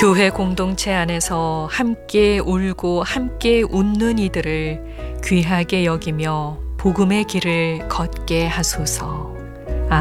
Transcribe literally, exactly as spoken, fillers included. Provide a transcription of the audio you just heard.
교회 공동체 안에서 함께 울고 함께 웃는 이들을 귀하게 여기며 복음의 길을 걷게 하소서.